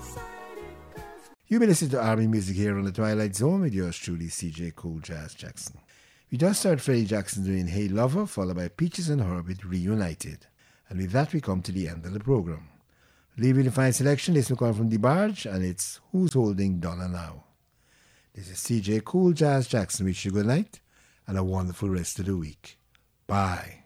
You've been listening to Army Music here on the Twilight Zone with yours truly, CJ Cool Jazz Jackson. We just heard Freddie Jackson doing Hey Lover, followed by Peaches and Herb with Reunited. And with that, we come to the end of the program. Leaving the fine selection, this will come from DeBarge, and it's Who's Holding Donna Now. This is CJ Cool Jazz Jackson. Wish you good night and a wonderful rest of the week. Bye.